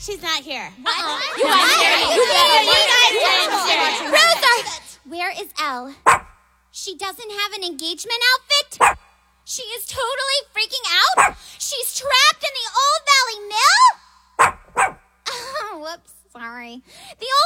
she's not here. What? You guys here. Rosa! Where is Elle? She doesn't have an engagement outfit? She is totally freaking out? She's trapped in the Old Valley Mill? Oh, whoops, sorry. The